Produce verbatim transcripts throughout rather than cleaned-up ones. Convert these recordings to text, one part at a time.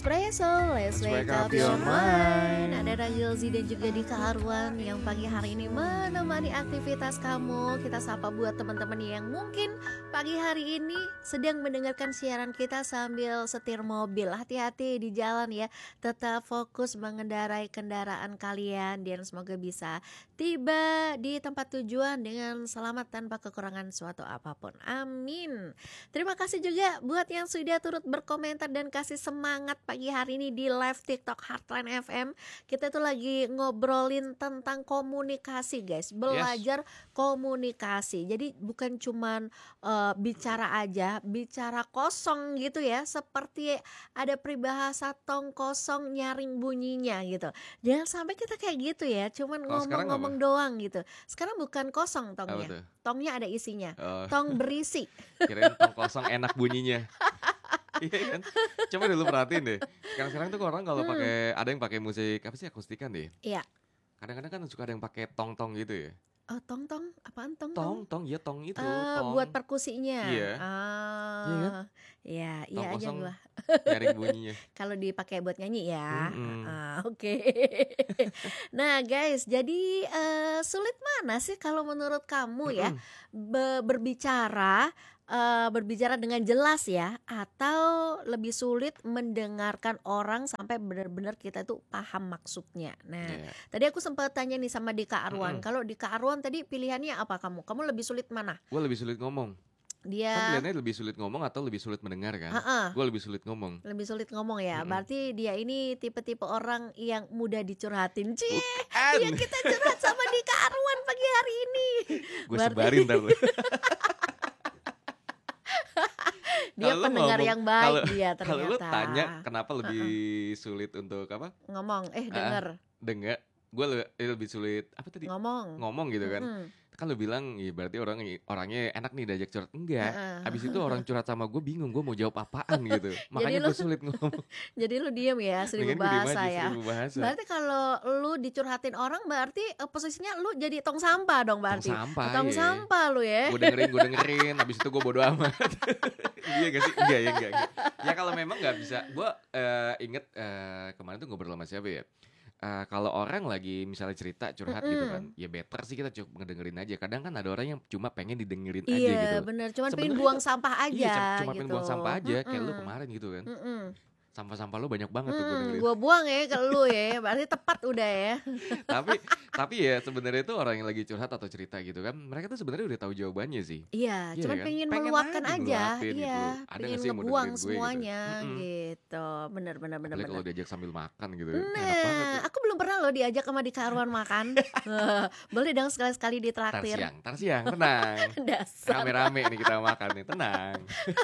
Espresso, let's wake up your mind. Ada Rajil Z dan juga Dika Arwan yang pagi hari ini menemani aktivitas kamu. Kita sapa buat teman-teman yang mungkin pagi hari ini sedang mendengarkan siaran kita sambil setir mobil. Hati-hati di jalan ya, tetap fokus mengendarai kendaraan kalian dan semoga bisa tiba di tempat tujuan dengan selamat tanpa kekurangan suatu apapun. Amin. Terima kasih juga buat yang sudah turut berkomentar dan kasih semangat pagi hari ini di live TikTok Heartline F M. Kita tuh lagi ngobrolin tentang komunikasi guys, belajar yes. komunikasi. Jadi bukan cuman uh, bicara aja, bicara kosong gitu ya, seperti ada peribahasa tong kosong nyaring bunyinya gitu. Jangan sampai kita kayak gitu ya, cuman Kalau ngomong-ngomong doang gitu. Sekarang bukan kosong tongnya, tongnya ada isinya, oh. tong berisi. Kirain tong kosong enak bunyinya. Iya kan? Coba dulu perhatiin deh. Sekarang-sekarang tuh orang kalau hmm. pakai, ada yang pakai musik apa sih, akustikan deh. Iya. Kadang-kadang kan suka ada yang pakai tong-tong gitu ya. Oh, tong-tong, apaan tong-tong? Tong, tong, ya tong itu. Uh, tong. Buat perkusinya. Iya. Oh, iya kan? Iya, iya aja gua. Nyaring bunyinya. Kalau dipakai buat nyanyi ya. Mm-hmm. Uh, Oke. Okay. Nah guys, jadi uh, sulit mana sih kalau menurut kamu ya be- berbicara? Uh, berbicara dengan jelas ya, atau lebih sulit mendengarkan orang sampai benar-benar kita tuh paham maksudnya. Nah, yeah. tadi aku sempat tanya nih sama Dika Arwan. Mm-hmm. Kalau Dika Arwan tadi pilihannya apa kamu? Kamu lebih sulit mana? Gue lebih sulit ngomong. Dia kan pilihannya lebih sulit ngomong atau lebih sulit mendengar kan? Gue lebih sulit ngomong. Lebih sulit ngomong ya. Mm-hmm. Berarti dia ini tipe-tipe orang yang mudah dicurhatin. Cie, ya kita curhat sama Dika Arwan pagi hari ini. Gue Berarti... sebarin ntar lu. Dia kalo pendengar ngomong, yang baik kalo, dia ternyata. Kalau lu tanya kenapa lebih uh-uh. sulit untuk apa? Ngomong, eh denger. Uh, denger. Gue lebih, lebih sulit apa tadi? Ngomong. Ngomong gitu kan. Uh-huh. Kan lu bilang, ya berarti orang orangnya enak nih diajak curhat. Enggak. Uh-uh. Abis itu orang curhat sama gue bingung, gue mau jawab apaan gitu. Makanya gue sulit ngomong. Jadi lu diem ya, seribu bahasa aja, ya. Seribu bahasa. Berarti kalau lu dicurhatin orang berarti uh, posisinya lu jadi tong sampah dong berarti. Tong sampah. Tong iya. sampah lu ya. Gue dengerin, gue dengerin. Abis itu gue bodo amat. Iya gak sih? Enggak ya, enggak, enggak. Ya kalau memang gak bisa. Gue uh, inget uh, kemarin tuh ngobrol sama siapa ya. Uh, kalau orang lagi misalnya cerita curhat mm-hmm. gitu kan, ya better sih kita cukup ngedengerin aja. Kadang kan ada orang yang cuma pengen didengerin iya, aja gitu. Iya benar, cuma pengen buang sampah aja. Iya, cuma gitu. pengen buang sampah aja, mm-hmm. kayak lu kemarin gitu kan. Mm-hmm. Sampah-sampah lu banyak banget hmm, tuh gue dengerin. Gue buang ya ke lu ya, berarti tepat udah ya. tapi tapi ya sebenarnya itu orang yang lagi curhat atau cerita gitu kan, mereka tuh sebenarnya udah tahu jawabannya sih. Iya, ya, cuma kan? pengen, pengen meluapkan aja, iya, gitu. Pengen ngebuang semuanya gitu. gitu. Bener bener bener. Apalagi kalau diajak sambil makan gitu. Nah, aku belum pernah loh diajak sama Dika Arwan makan. Boleh dong sekali-sekali ditraktir. Tar siang, tar siang, tenang. Rame-rame nih kita makan nih, tenang.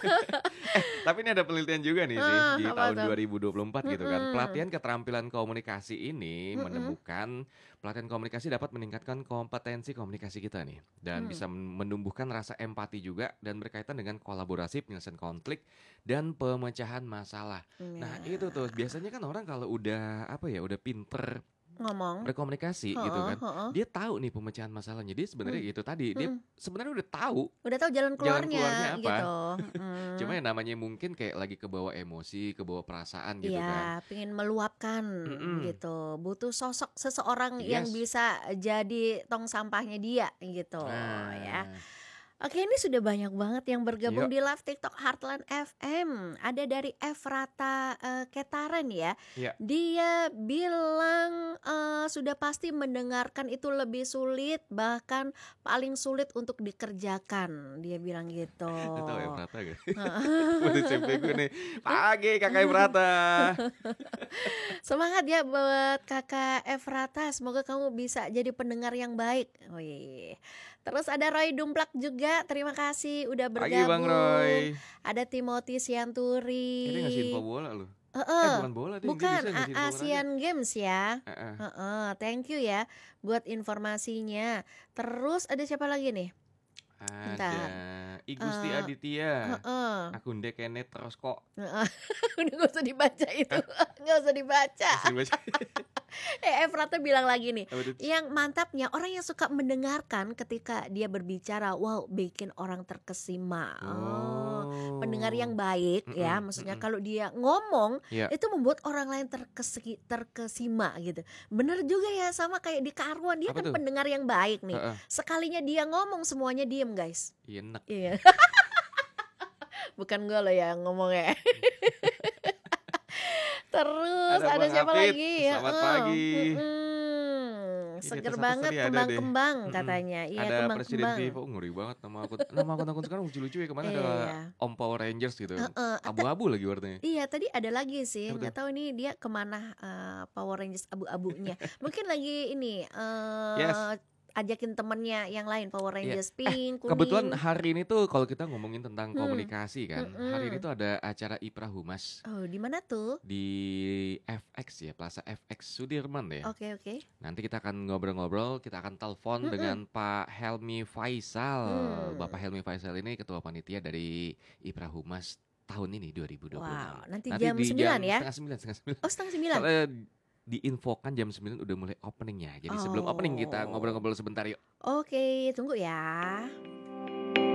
eh, tapi ini ada penelitian juga nih sih uh, di tahun tuh? dua ribu dua puluh empat gitu kan. Pelatihan keterampilan komunikasi ini mm-hmm. menemukan pelatihan komunikasi dapat meningkatkan kompetensi komunikasi kita nih dan mm. bisa menumbuhkan rasa empati juga dan berkaitan dengan kolaborasi, penyelesaian konflik dan pemecahan masalah. Yeah. Nah, itu tuh biasanya kan orang kalau udah apa ya, udah pinter ngomong berkomunikasi ho-ho, gitu kan ho-ho. Dia tahu nih pemecahan masalahnya. Dia sebenarnya hmm. itu tadi dia hmm. sebenarnya udah tahu udah tahu jalan keluarnya, jalan keluarnya apa gitu. hmm. Cuma ya namanya mungkin kayak lagi kebawa emosi, kebawa perasaan gitu ya, kan pengen meluapkan mm-mm. gitu, butuh sosok seseorang yes. yang bisa jadi tong sampahnya dia gitu. nah. ya Oke, ini sudah banyak banget yang bergabung Yuk. di live TikTok Heartline F M. Ada dari Efrata uh, Ketaren ya. Yuk. Dia bilang uh, sudah pasti mendengarkan itu lebih sulit, bahkan paling sulit untuk dikerjakan. Dia bilang gitu. Lu tahu Efrata gak? Buat S M P gue nih. Pagi kakak Efrata. Semangat ya buat kakak Efrata. Semoga kamu bisa jadi pendengar yang baik. Oh iya. Terus ada Roy Dumplak juga, terima kasih udah bergabung. Pagi Bang Roy. Ada Timothy Sianturi. Ini ngasih info bola lu. Uh, uh. Eh bukan bola deh. Bukan, Asian Games ya. Uh, uh. Uh, uh. Thank you ya buat informasinya. Terus ada siapa lagi nih? Ada Bentar. I Gusti uh, Aditya. uh, uh. Akun Dekene terus kok. uh, uh. Udah gak usah dibaca itu. Gak usah dibaca. Gak usah dibaca. Eh, Efrata bilang lagi nih, Apa tuh? yang mantapnya orang yang suka mendengarkan ketika dia berbicara, wow, bikin orang terkesima. Oh, pendengar yang Oh. baik ya, Mhm, maksudnya mhm. kalau dia ngomong Iya. itu membuat orang lain terkesi, terkesima gitu. Bener juga ya, sama kayak di Kak Arwan, dia Apa kan tuh? pendengar yang baik nih. Heeh. Sekalinya dia ngomong semuanya diem guys. Iya, enak. Iya. Bukan gue loh yang ngomong ya. Terus Ada ada Bang siapa Hafid, lagi? selamat Heeh, pagi. mm-mm. Ini di Seger atas atas banget tadi ada deh. kembang-kembang Mhm. katanya. Iya, Ada Presiden kembang-kembang. Vivo, ngeri banget nama akun. Nama akun-akun sekarang lucu-lucu ya. Kemana ada Iya. Om Power Rangers gitu. Heeh. Ata- Abu-abu lagi warnanya. Iya, tadi ada lagi sih. Apa tuh? Nggak tahu ini dia kemana eh, Power Rangers abu-abunya. Mungkin lagi ini Yes. eh ajakin temennya yang lain Power Iya. Rangers Eh, pink, kebetulan kuning. hari ini tuh kalau kita ngomongin tentang Hmm. komunikasi kan, hari ini Mm-mm. tuh ada acara Ipra Humas Oh, di mana tuh? di F X ya, Plaza F X Sudirman ya. Oke, oke. Nanti kita akan ngobrol-ngobrol, kita akan telepon Mm-mm. dengan Pak Helmi Faisal. Hmm. Bapak Helmi Faisal ini ketua panitia dari Ipra Humas tahun ini dua ribu dua puluh enam. Wow, nanti Nanti jam di sembilan jam ya? setengah sembilan, setengah sembilan. Oh, setengah sembilan. Soalnya diinfokan jam sembilan udah mulai openingnya. Jadi sebelum opening kita Oh. ngobrol-ngobrol sebentar yuk. Oke, tunggu ya.